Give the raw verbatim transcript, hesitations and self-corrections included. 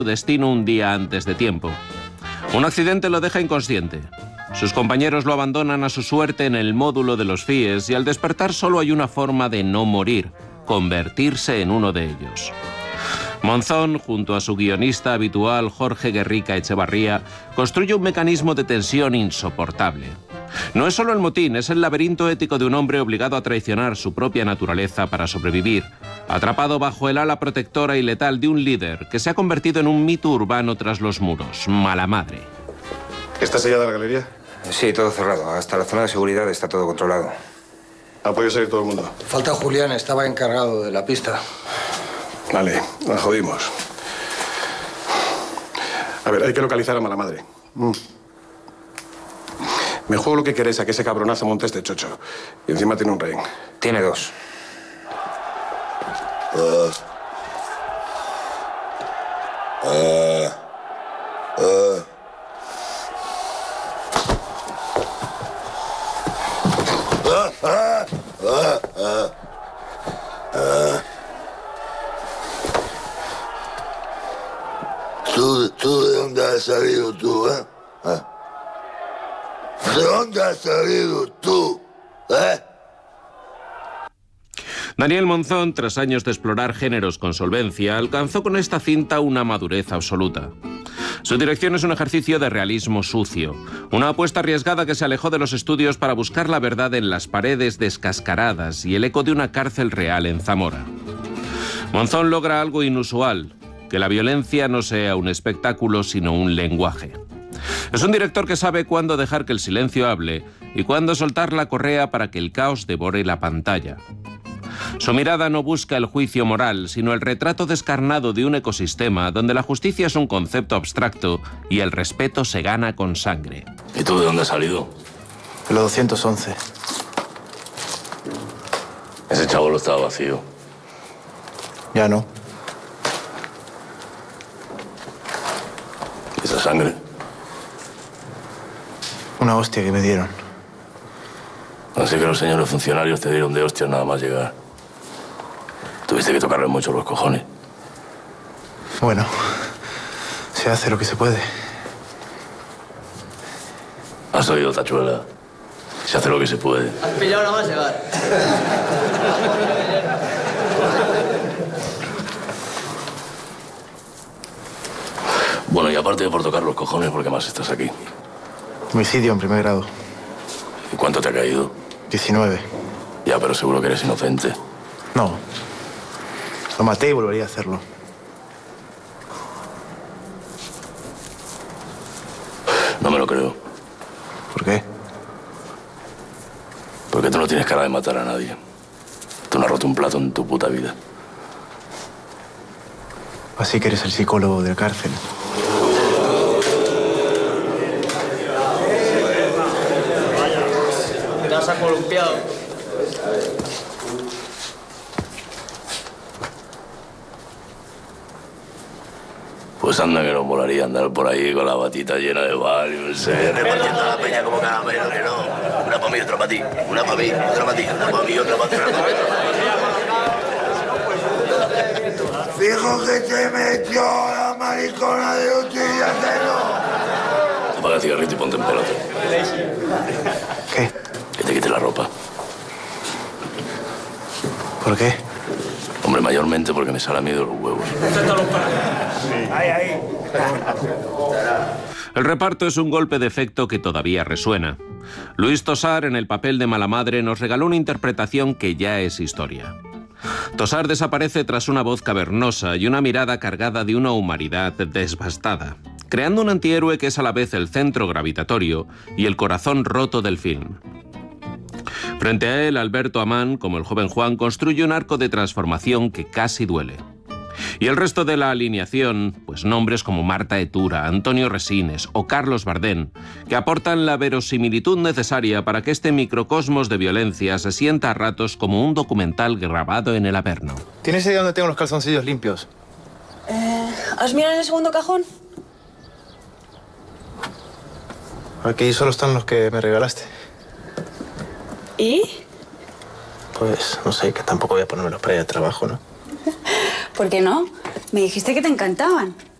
su destino un día antes de tiempo. Un accidente lo deja inconsciente. Sus compañeros lo abandonan a su suerte en el módulo de los FIES y al despertar solo hay una forma de no morir: convertirse en uno de ellos. Monzón, junto a su guionista habitual Jorge Guerrica Echevarría, construye un mecanismo de tensión insoportable. No es solo el motín, es el laberinto ético de un hombre obligado a traicionar su propia naturaleza para sobrevivir, atrapado bajo el ala protectora y letal de un líder que se ha convertido en un mito urbano tras los muros: Malamadre. ¿Está sellada la galería? Sí, todo cerrado. Hasta la zona de seguridad está todo controlado. ¿Ha podido salir todo el mundo? Falta Julián, estaba encargado de la pista. Vale, la jodimos. A ver, hay que localizar a Malamadre. Mm. Me juego lo que queréis a que ese cabronazo monte este chocho. Y encima tiene un rehén. Tiene dos. Uh. Uh. Uh. Uh. Uh. Uh. Uh. ¿Tú, ¿Tú de dónde has salido tú, eh? ¿Eh? ¿De dónde has salido tú, eh? Daniel Monzón, tras años de explorar géneros con solvencia, alcanzó con esta cinta una madurez absoluta. Su dirección es un ejercicio de realismo sucio, una apuesta arriesgada que se alejó de los estudios para buscar la verdad en las paredes descascaradas y el eco de una cárcel real en Zamora. Monzón logra algo inusual: que la violencia no sea un espectáculo, sino un lenguaje. Es un director que sabe cuándo dejar que el silencio hable y cuándo soltar la correa para que el caos devore la pantalla. Su mirada no busca el juicio moral, sino el retrato descarnado de un ecosistema donde la justicia es un concepto abstracto y el respeto se gana con sangre. ¿Y tú de dónde has salido? De los doscientos once. Ese chabolo estaba vacío. Ya no. ¿Y esa sangre? Una hostia que me dieron. Así que los señores funcionarios te dieron de hostias nada más llegar. Tuviste que tocarle mucho los cojones. Bueno, se hace lo que se puede. Has oído, tachuela. Se hace lo que se puede. Has pillado nada más llegar. Bueno, y aparte de por tocar los cojones, ¿por qué más estás aquí? Homicidio en primer grado. ¿Y cuánto te ha caído? diecinueve. Ya, pero seguro que eres inocente. No. Lo maté y volvería a hacerlo. No me lo creo. ¿Por qué? Porque tú no tienes cara de matar a nadie. Tú no has roto un plato en tu puta vida. Así que eres el psicólogo de la cárcel. Te has columpiado. Pues anda que no molaría andar por ahí con la batita llena de Valium, repartiendo la peña como caramelo, que no. Una para mí, otra para ti. Una para mí, otra para ti. Una para mí, otra para ti. Fijo que te metió la maricona de un tillatero. Apaga el cigarrito y ponte en pelota. ¿Qué? Que te quite la ropa. ¿Por qué? Hombre, mayormente porque me sale a mí de los huevos. Ahí, ahí. El reparto es un golpe de efecto que todavía resuena. Luis Tosar, en el papel de Malamadre, nos regaló una interpretación que ya es historia. Tosar desaparece tras una voz cavernosa y una mirada cargada de una humanidad devastada, creando un antihéroe que es a la vez el centro gravitatorio y el corazón roto del film. Frente a él, Alberto Amán, como el joven Juan, construye un arco de transformación que casi duele. Y el resto de la alineación, pues nombres como Marta Etura, Antonio Resines o Carlos Bardén, que aportan la verosimilitud necesaria para que este microcosmos de violencia se sienta a ratos como un documental grabado en el Averno. ¿Tienes idea dónde tengo los calzoncillos limpios? Eh, ¿Has mirado en el segundo cajón? Aquí solo están los que me regalaste. ¿Y? Pues no sé, que tampoco voy a ponérmelos para ir al trabajo, ¿no? ¿Por qué no? Me dijiste que te encantaban.